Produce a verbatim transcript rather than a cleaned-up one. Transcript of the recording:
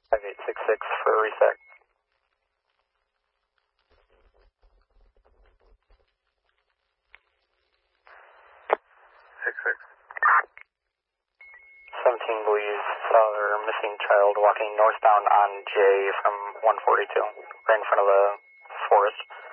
five eight six six for a reset. six six. seventeen believes saw their missing child walking northbound on J from one forty-two, right in front of the forest.